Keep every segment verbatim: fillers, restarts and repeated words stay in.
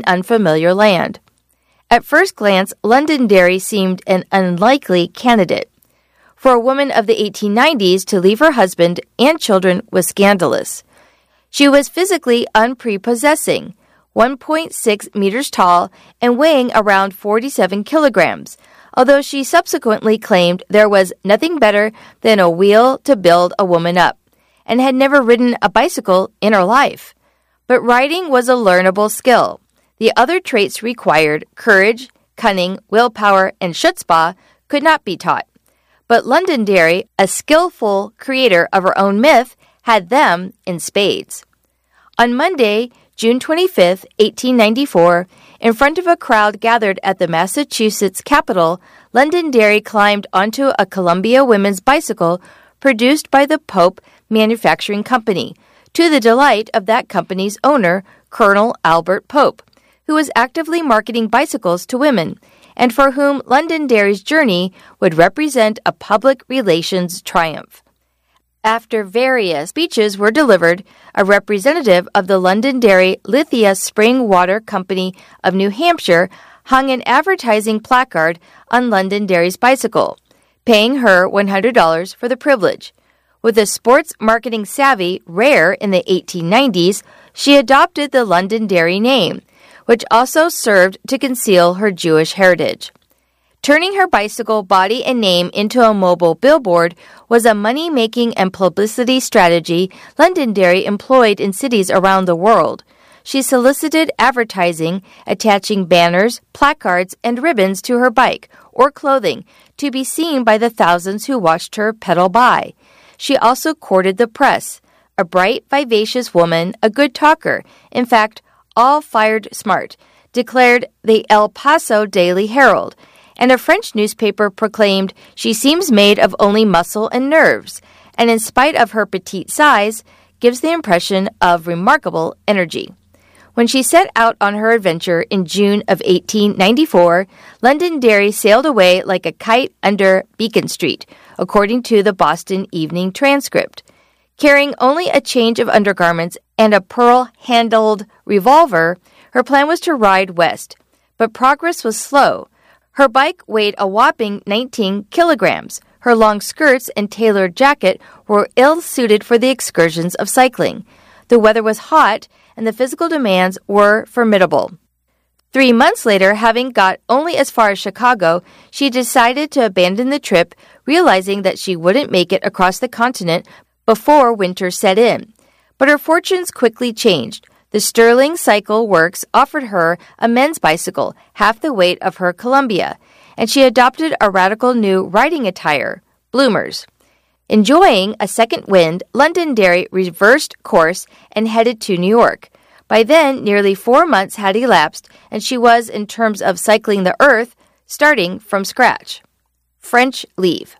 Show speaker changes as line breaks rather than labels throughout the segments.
unfamiliar land. At first glance, Londonderry seemed an unlikely candidate. For a woman of the eighteen nineties to leave her husband and children was scandalous. She was physically unprepossessing, one point six meters tall and weighing around forty-seven kilograms, although she subsequently claimed there was nothing better than a wheel to build a woman up, and had never ridden a bicycle in her life. But riding was a learnable skill. The other traits required, courage, cunning, willpower, and chutzpah, could not be taught. But Londonderry, a skillful creator of her own myth, had them in spades. On Monday, June twenty-fifth, eighteen ninety-four, in front of a crowd gathered at the Massachusetts Capitol, Londonderry climbed onto a Columbia women's bicycle produced by the Pope Manufacturing Company, to the delight of that company's owner, Colonel Albert Pope, who was actively marketing bicycles to women, and for whom Londonderry's journey would represent a public relations triumph. After various speeches were delivered, a representative of the Londonderry Lithia Spring Water Company of New Hampshire hung an advertising placard on Londonderry's bicycle, paying her one hundred dollars for the privilege. With a sports marketing savvy rare in the eighteen nineties, she adopted the Londonderry name, which also served to conceal her Jewish heritage. Turning her bicycle body and name into a mobile billboard was a money-making and publicity strategy Londonderry employed in cities around the world. She solicited advertising, attaching banners, placards, and ribbons to her bike or clothing to be seen by the thousands who watched her pedal by. She also courted the press, a bright, vivacious woman, a good talker, in fact, all fired smart, declared the El Paso Daily Herald, and a French newspaper proclaimed she seems made of only muscle and nerves, and in spite of her petite size, gives the impression of remarkable energy. When she set out on her adventure in June of eighteen ninety-four, Londonderry sailed away like a kite under Beacon Street, according to the Boston Evening Transcript. Carrying only a change of undergarments and a pearl-handled revolver, her plan was to ride west. But progress was slow. Her bike weighed a whopping nineteen kilograms. Her long skirts and tailored jacket were ill-suited for the excursions of cycling. The weather was hot, and the physical demands were formidable. Three months later, having got only as far as Chicago, she decided to abandon the trip, realizing that she wouldn't make it across the continent before winter set in. But her fortunes quickly changed. The Sterling Cycle Works offered her a men's bicycle, half the weight of her Columbia, and she adopted a radical new riding attire, bloomers. Enjoying a second wind, Londonderry reversed course and headed to New York. By then, nearly four months had elapsed, and she was, in terms of cycling the earth, starting from scratch. French leave.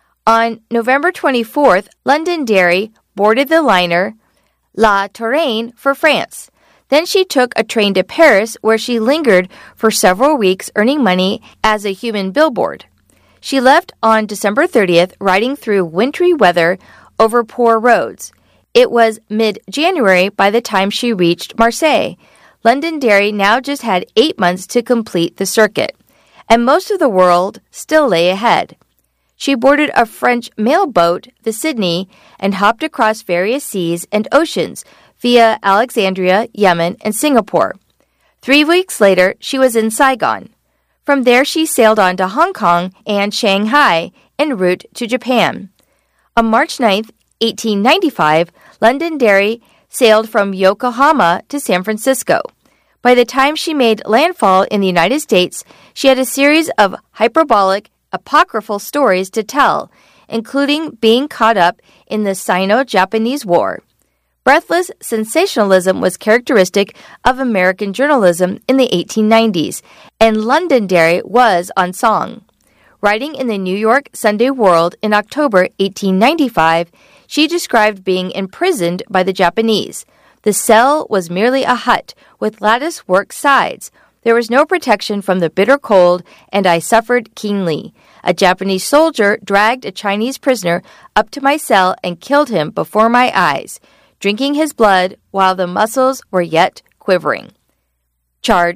On November twenty-fourth, Londonderry boarded the liner La Touraine for France. Then she took a train to Paris, where she lingered for several weeks earning money as a human billboard. She left on December thirtieth, riding through wintry weather over poor roads. It was mid-January by the time she reached Marseille. Londonderry now just had eight months to complete the circuit, and most of the world still lay ahead. She boarded a French mail boat, the Sydney, and hopped across various seas and oceans via Alexandria, Yemen, and Singapore. Three weeks later, she was in Saigon. From there, she sailed on to Hong Kong and Shanghai en route to Japan. On March ninth, eighteen ninety-five, Londonderry sailed from Yokohama to San Francisco. By the time she made landfall in the United States, she had a series of hyperbolic, apocryphal stories to tell, including being caught up in the Sino-Japanese War. Breathless sensationalism was characteristic of American journalism in the eighteen nineties, and Londonderry was on song. Writing in the New York Sunday World in October eighteen ninety-five, she described being imprisoned by the Japanese. The cell was merely a hut with lattice-work sides. There was no protection from the bitter cold, and I suffered keenly. A Japanese soldier dragged a Chinese prisoner up to my cell and killed him before my eyes, drinking his blood while the muscles were yet quivering. Charge